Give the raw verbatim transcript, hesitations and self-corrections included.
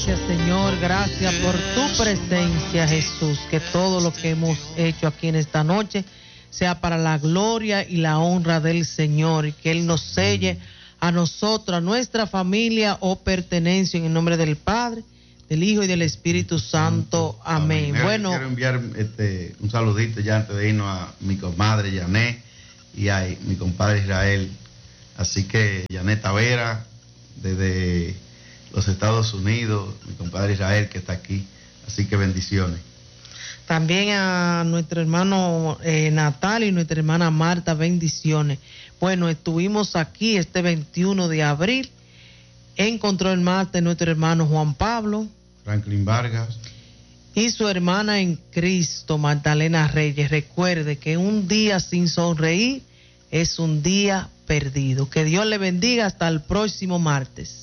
Gracias, Señor, gracias por tu presencia, Jesús, que todo lo que hemos hecho aquí en esta noche sea para la gloria y la honra del Señor, y que Él nos selle a nosotros, a nuestra familia o pertenencia, en el nombre del Padre, del Hijo y del Espíritu Santo. Amén. Amén. Bueno, quiero enviar este, un saludito ya antes de irnos a mi comadre Yané y a mi compadre Israel. Así que Yané Tavera, desde los Estados Unidos, mi compadre Israel que está aquí. Así que bendiciones. también a nuestro hermano eh, Natal y nuestra hermana Marta, bendiciones. Bueno, estuvimos aquí este veintiuno de abril en Control Marte nuestro hermano Juan Pablo Franklin Vargas y su hermana en Cristo, Magdalena Reyes. Recuerde que un día sin sonreír es un día perdido. Que Dios le bendiga hasta el próximo martes.